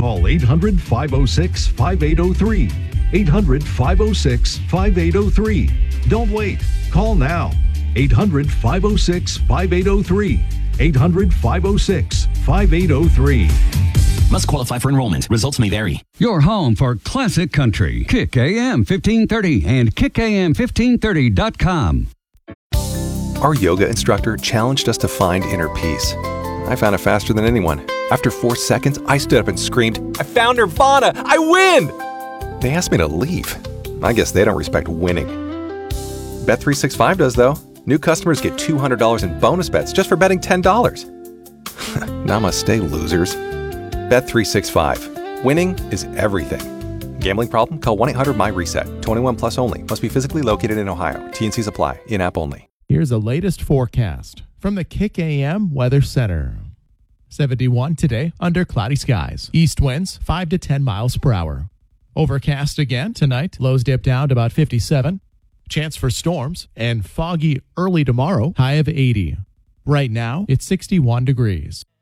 Call 800-506-5803. 800-506-5803. Don't wait. Call now. 800-506-5803. 800-506-5803. Must qualify for enrollment. Results may vary. Your home for classic country. Kick AM 1530 and kickam1530.com. Our yoga instructor challenged us to find inner peace. I found it faster than anyone. After 4 seconds, I stood up and screamed, "I found Nirvana! I win!" They asked me to leave. I guess they don't respect winning. Bet365 does, though. New customers get $200 in bonus bets just for betting $10. Namaste, losers. Bet365. Winning is everything. Gambling problem? Call 1-800-MY-RESET. 21 plus only. Must be physically located in Ohio. T&Cs apply. In-app only. Here's the latest forecast from the Kick AM Weather Center. 71 today under cloudy skies. East winds 5 to 10 miles per hour. Overcast again tonight. Lows dip down to about 57. Chance for storms and foggy early tomorrow. High of 80. Right now, it's 61 degrees.